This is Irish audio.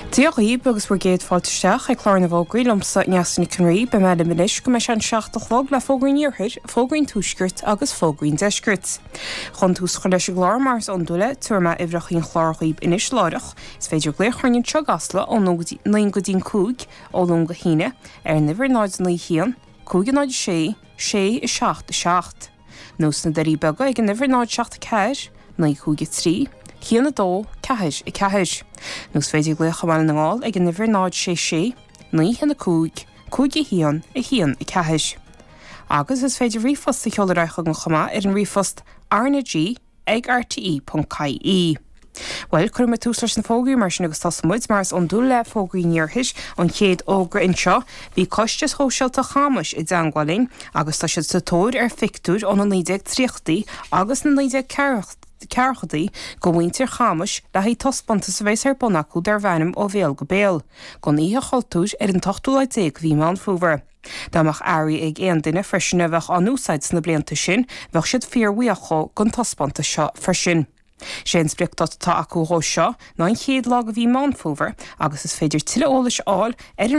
Díochaí agus bfuair géad fáilteteach ag chlár na bhógaí lomsa neasna Conraí be meile minis go me sean 60 le fógrainn níorthaid, fógrainn túisgirt agus fógrainn deisgirt. Chun tús chu leis glár mars an dúile tuairma ibhrachín chlárchaíb inis láireach, is féidir léchhainn tro gasla ó 9 go dín cúig ó lún go híine ar nifir náid na hían, cúig náid sé, sé is 7. Nós na darí bega ag nifir náid 7 na cúig 3, Híana dó, ceis I ceis. Nus féidir gléach amhail na ngáil ag an nifir náid sé, ní híana cúig I hían I ceis. Agus is féidir rifost a cheolaireach an chama ar an rifost arna.g ag rte.caí. Well, chuir tús leis na fógaí mar sin agus tasmuid mars an dúil le fógaí níorthaid an chéad ógra inseo, bhí costas hóseilta chamas I d'angháilín agus tá siad sa tóir ar fictúr ón na 19 agus na 19 Cearchadaí go bhaintear chamas le hí tospanta sa bhéis ar bonacú dar bhenim ó bhéal go béal, goíthe choultúis ar an 8 bhí man fuair. Dámach airí ag aon duine freisinna bheith an úsáid na blianta sin, bheith siad fíorhuiacho gon tospanta seo freisin. Sé spricht tá acu seo 9 lá a bhí man fuair agus is féidir tiile ólais áil ar